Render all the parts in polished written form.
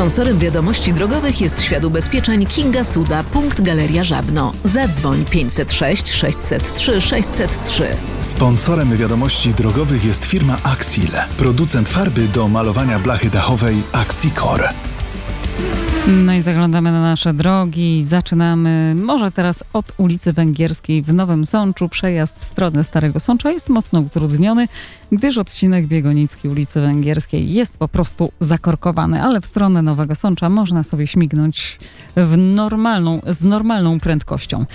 Sponsorem wiadomości drogowych jest Świat Ubezpieczeń Kinga Suda, punkt Galeria Żabno. Zadzwoń 506 603 603. Sponsorem wiadomości drogowych jest firma Axil, producent farby do malowania blachy dachowej Axicor. No i zaglądamy na nasze drogi. Zaczynamy może teraz od ulicy Węgierskiej w Nowym Sączu. Przejazd w stronę Starego Sącza jest mocno utrudniony, gdyż odcinek Biegonicki ulicy Węgierskiej jest po prostu zakorkowany, ale w stronę Nowego Sącza można sobie śmignąć z normalną prędkością.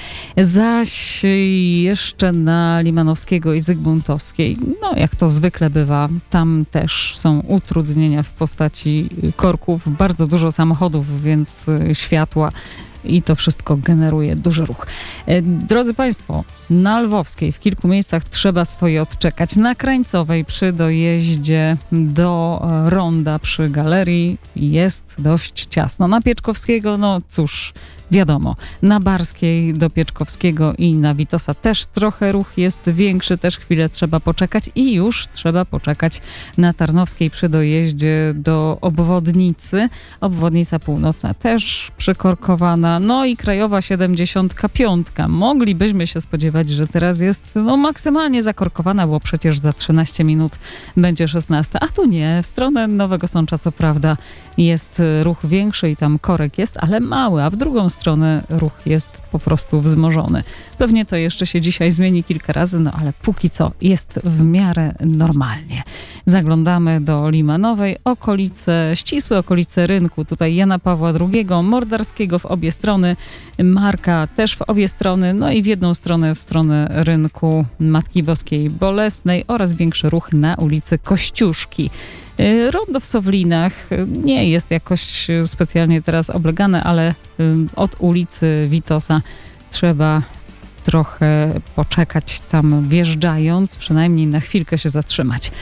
Zaś jeszcze na Limanowskiego i Zygmuntowskiej, no jak to zwykle bywa, tam też są utrudnienia w postaci korków, bardzo dużo samochodów, więc światła i to wszystko generuje duży ruch. Drodzy Państwo, na Lwowskiej w kilku miejscach trzeba swoje odczekać. Na Krańcowej przy dojeździe do ronda przy galerii jest dość ciasno. Na Pieczkowskiego, no cóż, wiadomo. Na Barskiej do Pieczkowskiego i na Witosa też trochę ruch jest większy, też chwilę trzeba poczekać i już trzeba poczekać na Tarnowskiej przy dojeździe do obwodnicy. Obwodnica północna też przykorkowana. No i Krajowa 75. Moglibyśmy się spodziewać, że teraz jest maksymalnie zakorkowana, bo przecież za 13 minut będzie 16. A tu nie. W stronę Nowego Sącza co prawda jest ruch większy i tam korek jest, ale mały, a w drugą stronę ruch jest po prostu wzmożony. Pewnie to jeszcze się dzisiaj zmieni kilka razy, no ale póki co jest w miarę normalnie. Zaglądamy do Limanowej, ścisłe okolice rynku. Tutaj Jana Pawła II, Mordarskiego w obie strony, Marka też w obie strony, no i w jedną stronę, w stronę rynku Matki Boskiej Bolesnej oraz większy ruch na ulicy Kościuszki. Rondo w Sowlinach nie jest jakoś specjalnie teraz oblegane, ale od ulicy Witosa trzeba trochę poczekać tam wjeżdżając, przynajmniej na chwilkę się zatrzymać.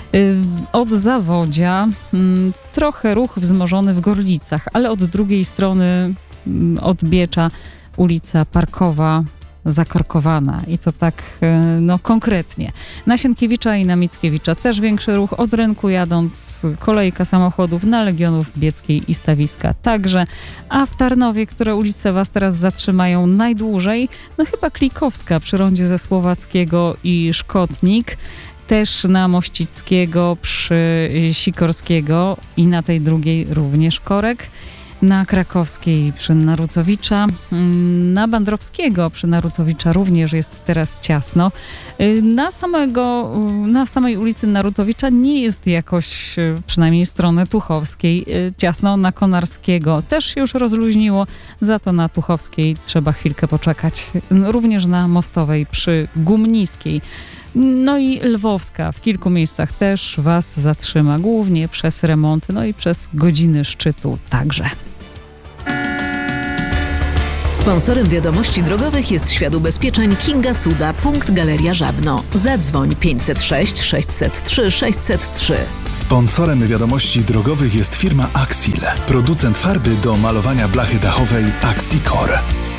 Od Zawodzia trochę ruch wzmożony w Gorlicach, ale od drugiej strony od Biecza ulica Parkowa zakorkowana i to tak konkretnie. Na Sienkiewicza i na Mickiewicza też większy ruch od rynku jadąc, kolejka samochodów na Legionów Bieckiej i Stawiska także, a w Tarnowie, które ulice was teraz zatrzymają najdłużej, no chyba Klikowska przy rondzie ze Słowackiego i Szkotnik, też na Mościckiego przy Sikorskiego i na tej drugiej również korek. Na Krakowskiej przy Narutowicza, na Bandrowskiego przy Narutowicza również jest teraz ciasno. Na samej ulicy Narutowicza nie jest jakoś, przynajmniej w stronę Tuchowskiej, ciasno. Na Konarskiego też się już rozluźniło, za to na Tuchowskiej trzeba chwilkę poczekać. Również na Mostowej przy Gumniskiej. No i Lwowska w kilku miejscach też was zatrzyma, głównie przez remonty, no i przez godziny szczytu także. Sponsorem wiadomości drogowych jest Świat Ubezpieczeń Kinga Suda, punkt Galeria Żabno. Zadzwoń 506 603 603. Sponsorem wiadomości drogowych jest firma Axil, producent farby do malowania blachy dachowej Axicor.